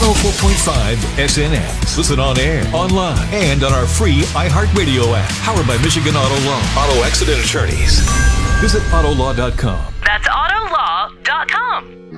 104.5 SNX. Listen on air, online, and on our free iHeartRadio app. Powered by Michigan Auto Law. Auto Accident Attorneys. Visit Autolaw.com. That's Autolaw.com.